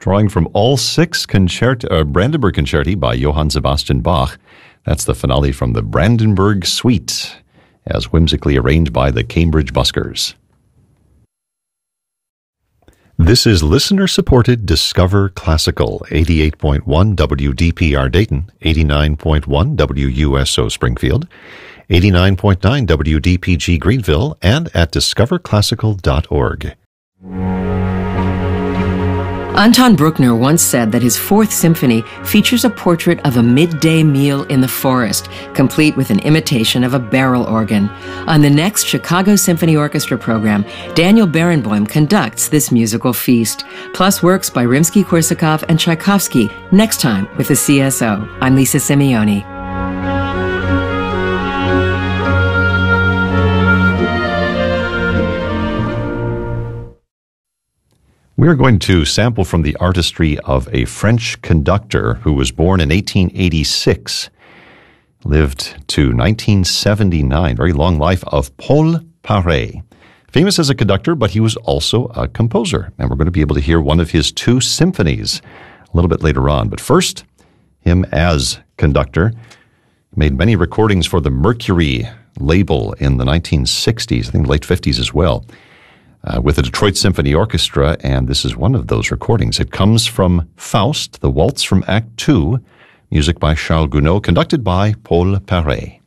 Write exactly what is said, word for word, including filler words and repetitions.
drawing from all six concerti- uh, Brandenburg Concerti by Johann Sebastian Bach. That's the finale from the Brandenburg Suite, as whimsically arranged by the Cambridge Buskers. This is listener-supported Discover Classical, eighty-eight point one W D P R Dayton, eighty-nine point one W U S O Springfield, eighty-nine point nine W D P G Greenville, and at discover classical dot org. Anton Bruckner once said that his Fourth Symphony features a portrait of a midday meal in the forest, complete with an imitation of a barrel organ. On the next Chicago Symphony Orchestra program, Daniel Barenboim conducts this musical feast, plus works by Rimsky-Korsakov and Tchaikovsky, next time with the C S O. I'm Lisa Simeoni. We're going to sample from the artistry of a French conductor who was born in eighteen eighty-six, lived to nineteen seventy-nine, very long life, of Paul Paret. Famous as a conductor, but he was also a composer, and we're going to be able to hear one of his two symphonies a little bit later on. But first, him as conductor. He made many recordings for the Mercury label in the nineteen sixties, I think late fifties as well. Uh, with the Detroit Symphony Orchestra, and this is one of those recordings. It comes from Faust, the waltz from Act Two, music by Charles Gounod, conducted by Paul Paret.